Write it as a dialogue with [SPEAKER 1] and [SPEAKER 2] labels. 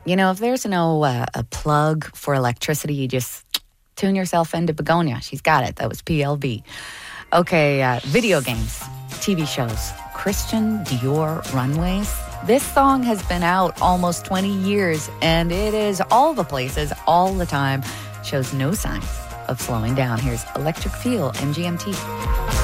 [SPEAKER 1] If there's no a plug for electricity, you just tune yourself into Begonia. She's got it. That was PLB. Okay, video games, TV shows, Christian Dior Runways. This song has been out almost 20 years, and it is all the places, all the time. Shows no signs of slowing down. Here's Electric Feel, MGMT.